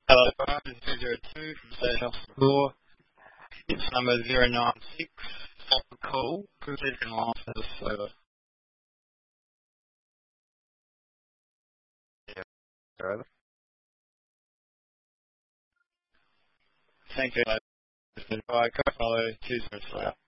Hello, phone 202 from State Health Support. It's number 096. Stop the call. Please can answer the server. Yeah. Right. Thank you. Go follow 203.